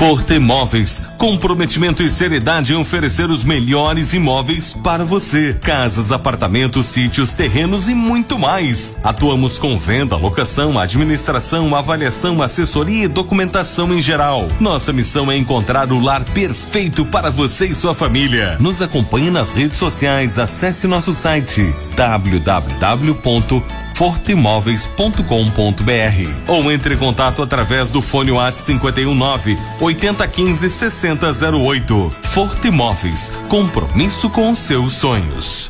Forte Imóveis, comprometimento e seriedade em oferecer os melhores imóveis para você. Casas, apartamentos, sítios, terrenos e muito mais. Atuamos com venda, locação, administração, avaliação, assessoria e documentação em geral. Nossa missão é encontrar o lar perfeito para você e sua família. Nos acompanhe nas redes sociais, acesse nosso site www.forteimóveis.com.br ou entre em contato através do fone WhatsApp 519-8015-6008. Forte Imóveis, compromisso com os seus sonhos.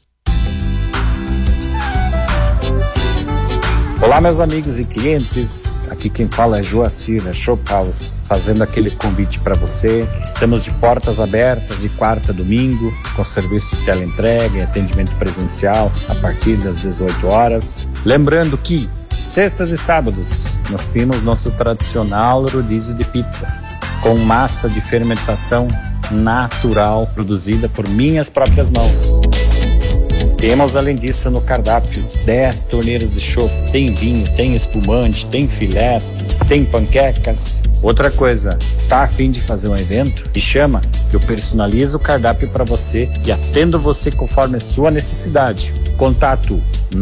Olá, meus amigos e clientes, aqui quem fala é Joacir, da Shop House, fazendo aquele convite para você. Estamos de portas abertas de quarta a domingo, com serviço de teleentrega e atendimento presencial a partir das 18 horas. Lembrando que sextas e sábados nós temos nosso tradicional rodízio de pizzas, com massa de fermentação natural, produzida por minhas próprias mãos. Temos, além disso, no cardápio 10 torneiras de chopp. Tem vinho, tem espumante, tem filés, tem panquecas. Outra coisa, tá a fim de fazer um evento? Me chama, que eu personalizo o cardápio para você e atendo você conforme a sua necessidade. Contato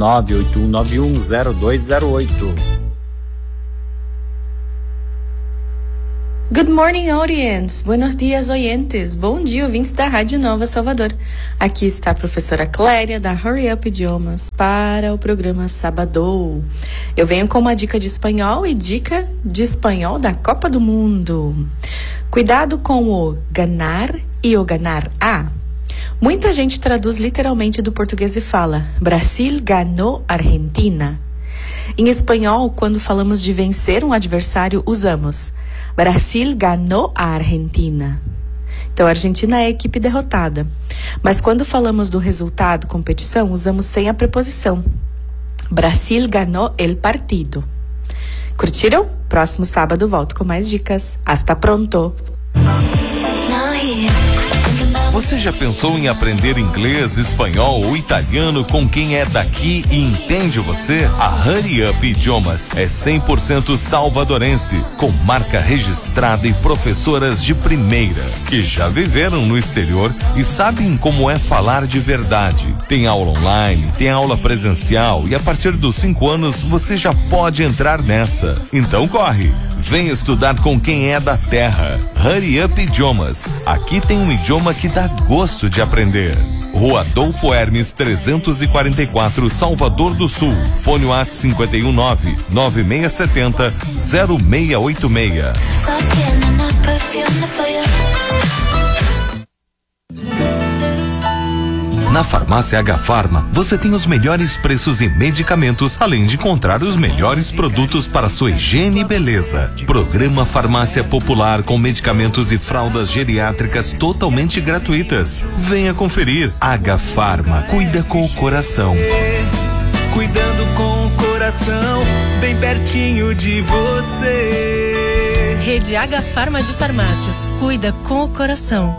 981910208. Good morning, audience! Buenos dias, oyentes! Bom dia, ouvintes da Rádio Nova Salvador. Aqui está a professora Cléria, da Hurry Up Idiomas, para o programa Sabadou. Eu venho com uma dica de espanhol e dica de espanhol da Copa do Mundo. Cuidado com o ganar e o ganar a. Muita gente traduz literalmente do português e fala Brasil ganhou Argentina. Em espanhol, quando falamos de vencer um adversário, usamos Brasil ganhou a Argentina. Então, a Argentina é a equipe derrotada. Mas quando falamos do resultado, competição, usamos sem a preposição. Brasil ganhou el partido. Curtiram? Próximo sábado volto com mais dicas. Hasta pronto! Você já pensou em aprender inglês, espanhol ou italiano com quem é daqui e entende você? A Hurry Up Idiomas é 100% salvadorense, com marca registrada e professoras de primeira, que já viveram no exterior e sabem como é falar de verdade. Tem aula online, tem aula presencial e a partir dos 5 anos você já pode entrar nessa. Então corre! Vem estudar com quem é da terra. Hurry Up Idiomas. Aqui tem um idioma que dá gosto de aprender. Rua Adolfo Hermes 344, Salvador do Sul. Fone WhatsApp 519-9670-0686. Na Farmácia H Farma, você tem os melhores preços em medicamentos, além de encontrar os melhores produtos para sua higiene e beleza. Programa Farmácia Popular com medicamentos e fraldas geriátricas totalmente gratuitas. Venha conferir. H Farma, cuida com o coração. Cuidando com o coração, bem pertinho de você. Rede H Farma de Farmácias, cuida com o coração.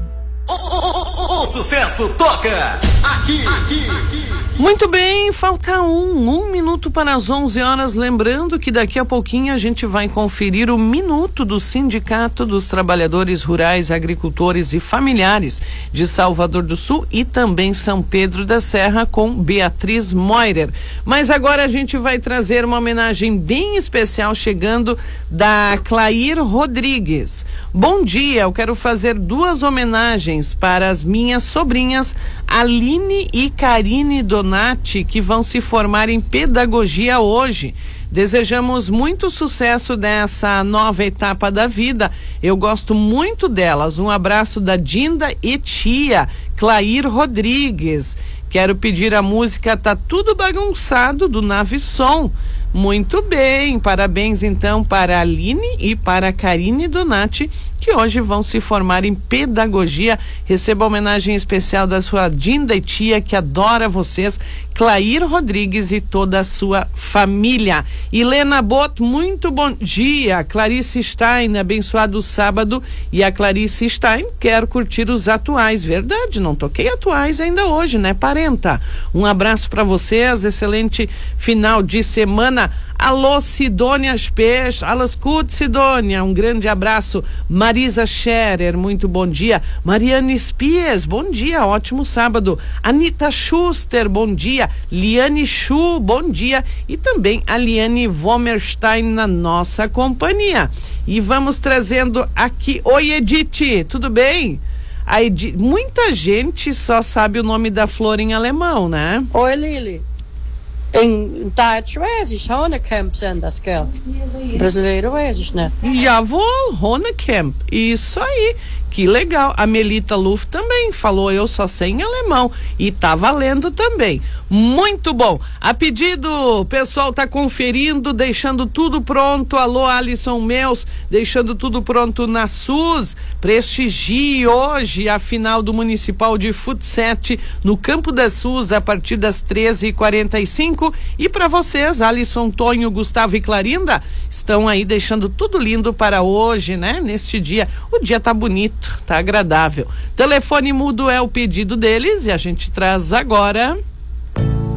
O sucesso toca aqui. Muito bem, falta um minuto para as 11 horas, lembrando que daqui a pouquinho a gente vai conferir o minuto do Sindicato dos Trabalhadores Rurais, Agricultores e Familiares de Salvador do Sul e também São Pedro da Serra com Beatriz Moirer. Mas agora a gente vai trazer uma homenagem bem especial chegando da Clair Rodrigues. Bom dia, eu quero fazer 2 homenagens para as minhas sobrinhas Aline e Karine Donati, que vão se formar em pedagogia hoje. Desejamos muito sucesso nessa nova etapa da vida. Eu gosto muito delas. Um abraço da Dinda e tia Clair Rodrigues. Quero pedir a música Tá Tudo Bagunçado, do Navisson. Muito bem, parabéns então para a Aline e para a Karine Donati, que hoje vão se formar em pedagogia. Receba a homenagem especial da sua Dinda e tia, que adora vocês, Clair Rodrigues e toda a sua família. Helena Bot, muito bom dia. Clarice Stein, abençoado sábado. E a Clarice Stein quer curtir os atuais. Verdade, não toquei atuais ainda hoje, né, parenta? Um abraço para vocês, excelente final de semana. Londrina. Alô, Sidônia Peixe. Alas Cut, Sidônia. Um grande abraço. Marisa Scherer, muito bom dia. Mariane Spies, bom dia, ótimo sábado. Anita Schuster, bom dia. Liane Schu, bom dia. E também a Liane Vomerstein na nossa companhia. E vamos trazendo aqui. Oi, Edith, tudo bem? Muita gente só sabe o nome da flor em alemão, né? Oi, Lili. Em Deutsch weiß ich, Honekamp sind das, gell? Brasileiro weiß ich nicht. Jawohl, Honekamp. Isso aí. Que legal. A Melita Luff também falou, eu só sei em alemão. E tá valendo também. Muito bom. A pedido, o pessoal tá conferindo, deixando tudo pronto. Alô, Alisson Meus, deixando tudo pronto na SUS. Prestigie hoje a final do Municipal de Futsal no campo da SUS a partir das 13h45. E para vocês, Alisson, Tonho, Gustavo e Clarinda, estão aí deixando tudo lindo para hoje, né? Neste dia. O dia tá bonito, tá agradável. Telefone mudo é o pedido deles e a gente traz agora.